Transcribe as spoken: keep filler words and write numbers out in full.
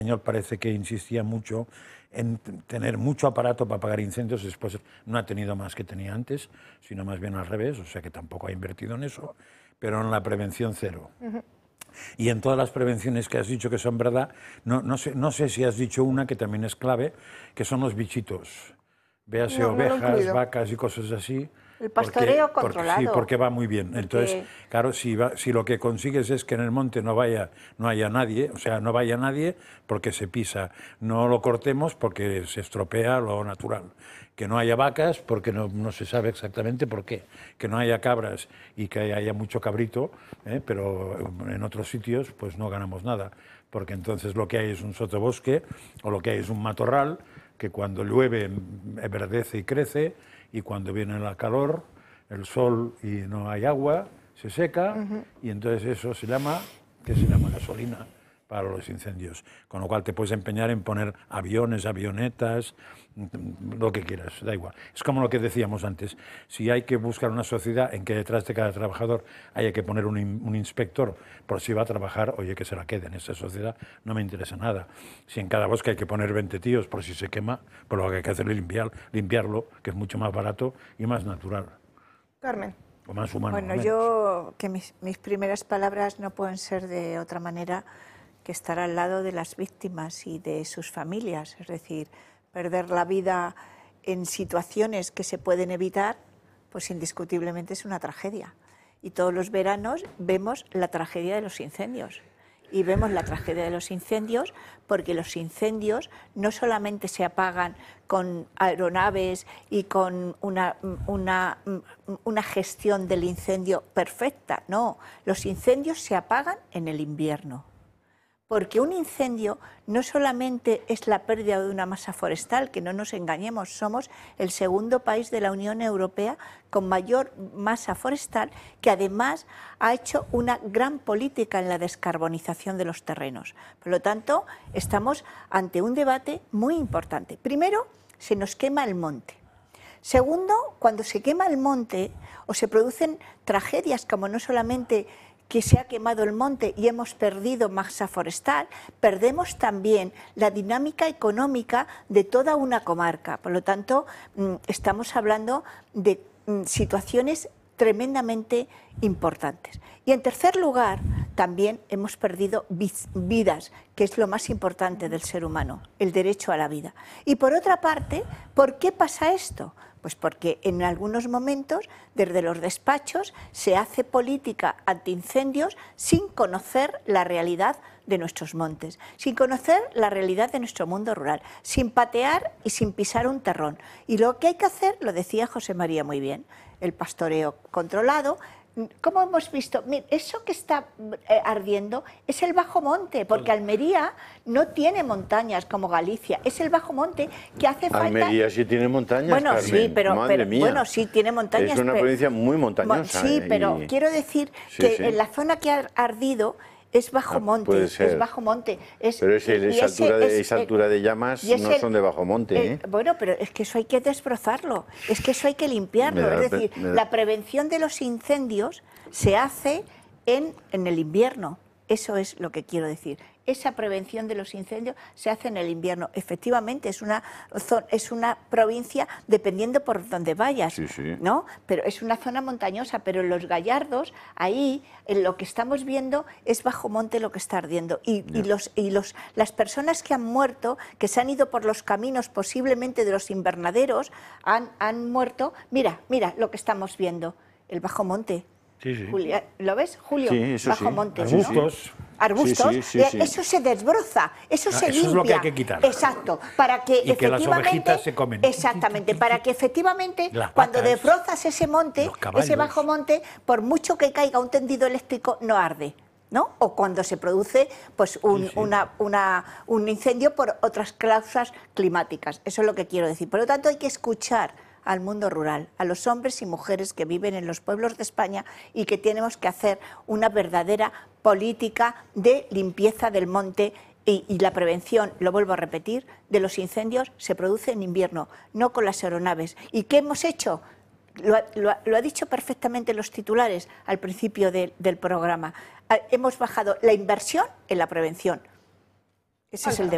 El señor parece que insistía mucho en tener mucho aparato para apagar incendios, después no ha tenido más que tenía antes, sino más bien al revés, o sea que tampoco ha invertido en eso, pero en la prevención cero. Uh-huh. Y en todas las prevenciones que has dicho que son verdad, no, no, sé, no sé si has dicho una que también es clave, que son los bichitos. Véase no, ovejas, no vacas y cosas así. El pastoreo porque, controlado. Porque, sí, porque va muy bien. Porque... Entonces, claro, si, va, si lo que consigues es que en el monte no vaya, no haya nadie, o sea, no vaya nadie porque se pisa, no lo cortemos porque se estropea lo natural, que no haya vacas porque no, no se sabe exactamente por qué, que no haya cabras y que haya mucho cabrito, ¿eh? Pero en otros sitios pues no ganamos nada, porque entonces lo que hay es un sotobosque o lo que hay es un matorral que cuando llueve verdece y crece, y cuando viene la calor, el sol y no hay agua, se seca, uh-huh. Y entonces eso se llama, ¿qué se llama? Gasolina para los incendios. Con lo cual te puedes empeñar en poner aviones, avionetas, lo que quieras, da igual. Es como lo que decíamos antes, si hay que buscar una sociedad en que detrás de cada trabajador haya que poner un, un inspector por si va a trabajar, oye, que se la quede en esa sociedad, no me interesa nada. Si en cada bosque hay que poner veinte tíos por si se quema, pues lo que hay que hacer es limpiar, limpiarlo, que es mucho más barato y más natural. Carmen. O más humano. Bueno, yo, que mis, mis primeras palabras no pueden ser de otra manera que estar al lado de las víctimas y de sus familias, es decir, perder la vida en situaciones que se pueden evitar, pues indiscutiblemente es una tragedia. Y todos los veranos vemos la tragedia de los incendios. Y vemos la tragedia de los incendios porque los incendios no solamente se apagan con aeronaves y con una, una, una gestión del incendio perfecta, no, los incendios se apagan en el invierno. Porque un incendio no solamente es la pérdida de una masa forestal, que no nos engañemos, somos el segundo país de la Unión Europea con mayor masa forestal, que además ha hecho una gran política en la descarbonización de los terrenos. Por lo tanto, estamos ante un debate muy importante. Primero, se nos quema el monte. Segundo, cuando se quema el monte o se producen tragedias como no solamente que se ha quemado el monte y hemos perdido masa forestal, perdemos también la dinámica económica de toda una comarca. Por lo tanto, estamos hablando de situaciones tremendamente importantes. Y en tercer lugar, también hemos perdido vidas, que es lo más importante del ser humano, el derecho a la vida. Y por otra parte, ¿por qué pasa esto? Pues porque en algunos momentos, desde los despachos, se hace política antiincendios sin conocer la realidad de nuestros montes, sin conocer la realidad de nuestro mundo rural, sin patear y sin pisar un terrón. Y lo que hay que hacer, lo decía José María muy bien, el pastoreo controlado. ¿Cómo hemos visto? Mira, eso que está eh, ardiendo es el bajo monte, porque Almería no tiene montañas como Galicia, es el bajo monte que hace falta... Almería sí tiene montañas, bueno, Carmen. Sí, pero, Madre pero, mía. bueno, sí tiene montañas. Es una pero, provincia muy montañosa. Sí, eh, pero y... quiero decir sí, que sí. en la zona que ha ardido es bajo monte, es bajo monte. Es, pero ese, esa, ese, altura de, esa altura de llamas no el, son de bajo monte. Eh, ¿eh? Bueno, pero es que eso hay que desbrozarlo, es que eso hay que limpiarlo. Da, es decir, da... la prevención de los incendios se hace en, en el invierno. Eso es lo que quiero decir. Esa prevención de los incendios se hace en el invierno. Efectivamente, es una, es una provincia, dependiendo por donde vayas, sí, sí. ¿no? Pero es una zona montañosa, pero en los Gallardos, ahí, en lo que estamos viendo, es bajo monte lo que está ardiendo. Y, y, los, y los, las personas que han muerto, que se han ido por los caminos, posiblemente de los invernaderos, han, han muerto. Mira, mira lo que estamos viendo, el bajo monte. Sí, sí. Julia, ¿lo ves, Julio? Sí, eso bajo sí. monte. Arbustos. ¿No? Arbustos, sí, sí, sí, sí. Eso se desbroza, eso no, se eso limpia. Es lo que hay que quitar. Exacto, para que y efectivamente... que las ovejitas se comen. Exactamente, para que efectivamente las cuando vacas, desbrozas ese monte, ese bajo monte, por mucho que caiga un tendido eléctrico, no arde, ¿no? O cuando se produce pues un, sí, sí. Una, una, un incendio por otras causas climáticas. Eso es lo que quiero decir. Por lo tanto, hay que escuchar al mundo rural, a los hombres y mujeres que viven en los pueblos de España y que tenemos que hacer una verdadera política de limpieza del monte y, y la prevención, lo vuelvo a repetir, de los incendios se produce en invierno, no con las aeronaves. ¿Y qué hemos hecho? Lo, lo, lo ha dicho perfectamente los titulares al principio de, del programa. Hemos bajado la inversión en la prevención. Ese es el debate.